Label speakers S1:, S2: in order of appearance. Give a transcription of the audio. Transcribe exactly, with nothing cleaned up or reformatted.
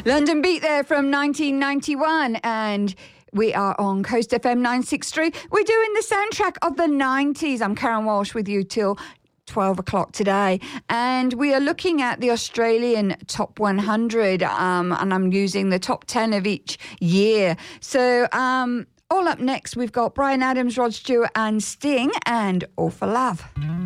S1: London Beat there from nineteen ninety-one, and we are on Coast F M nine sixty-three. We're doing the soundtrack of the nineties. I'm Karen Walsh with you till twelve o'clock today, and we are looking at the Australian top one hundred, um, and I'm using the top ten of each year. So um, all up next, we've got Bryan Adams, Rod Stewart and Sting, and All for Love.